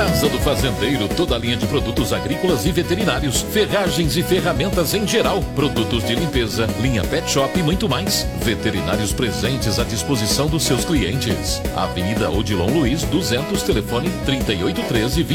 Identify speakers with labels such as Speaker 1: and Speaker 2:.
Speaker 1: Casa do Fazendeiro, toda a linha de produtos agrícolas e veterinários, ferragens e ferramentas em geral, produtos de limpeza, linha pet shop e muito mais. Veterinários presentes à disposição dos seus clientes. Avenida Odilon Luiz, 200, telefone 3813